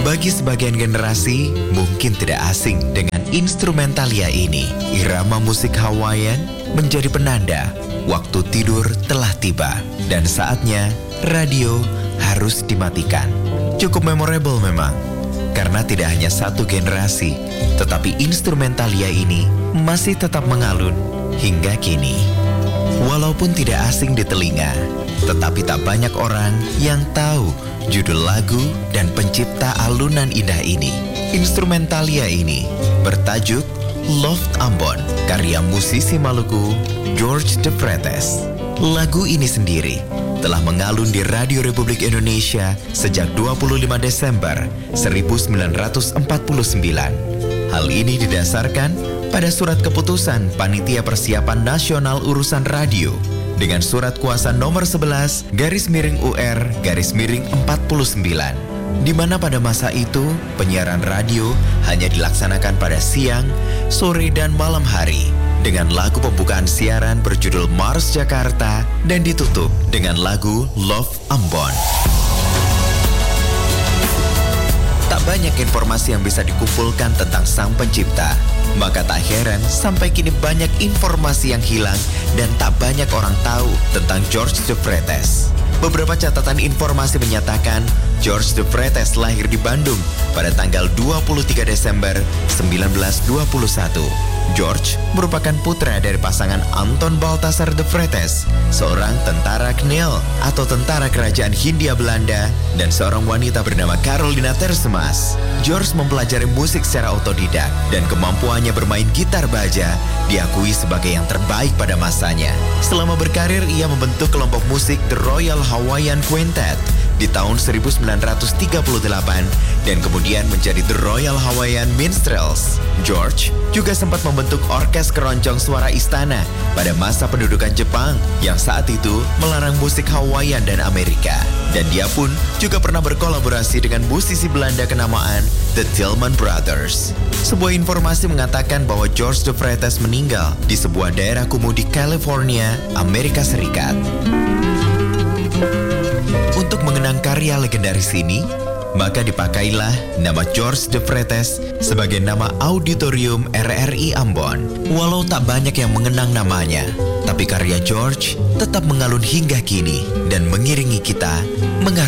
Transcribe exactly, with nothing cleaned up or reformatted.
Bagi sebagian generasi, mungkin tidak asing dengan instrumentalia ini. Irama musik Hawaiian menjadi penanda waktu tidur telah tiba dan saatnya radio harus dimatikan. Cukup memorable memang, karena tidak hanya satu generasi, tetapi instrumentalia ini masih tetap mengalun hingga kini. Walaupun tidak asing di telinga, tetapi tak banyak orang yang tahu judul lagu dan pencipta alunan indah ini. Instrumentalia ini bertajuk Loft Ambon, karya musisi Maluku George De Vretes. Lagu ini sendiri telah mengalun di Radio Republik Indonesia sejak dua puluh lima Desember seribu sembilan ratus empat puluh sembilan. Hal ini didasarkan pada surat keputusan Panitia Persiapan Nasional Urusan Radio dengan surat kuasa nomor sebelas garis miring U R garis miring empat puluh sembilan, di mana pada masa itu penyiaran radio hanya dilaksanakan pada siang, sore, dan malam hari dengan lagu pembukaan siaran berjudul Mars Jakarta dan ditutup dengan lagu Love Ambon. Tak banyak informasi yang bisa dikumpulkan tentang sang pencipta, maka tak heran sampai kini banyak informasi yang hilang dan tak banyak orang tahu tentang George De Vretes. Beberapa catatan informasi menyatakan George De Vretes lahir di Bandung pada tanggal dua puluh tiga Desember seribu sembilan ratus dua puluh satu. George merupakan putra dari pasangan Anton Balthasar De Vretes, seorang tentara Knil atau tentara kerajaan Hindia Belanda, dan seorang wanita bernama Carolina Tersemas. George mempelajari musik secara otodidak dan kemampuannya bermain gitar baja diakui sebagai yang terbaik pada masanya. Selama berkarir, ia membentuk kelompok musik The Royal Hawaiian Quintet di tahun seribu sembilan ratus tiga puluh delapan dan kemudian menjadi The Royal Hawaiian Minstrels. George juga sempat membentuk orkes keroncong suara istana pada masa pendudukan Jepang yang saat itu melarang musik Hawaiian dan Amerika. Dan dia pun juga pernah berkolaborasi dengan musisi Belanda kenamaan The Tillman Brothers. Sebuah informasi mengatakan bahwa George De Vretes meninggal di sebuah daerah kumuh di California, Amerika Serikat. Untuk mengenang karya legendaris ini, maka dipakailah nama George De Vretes sebagai nama Auditorium R R I Ambon. Walau tak banyak yang mengenang namanya, tapi karya George tetap mengalun hingga kini dan mengiringi kita menghargai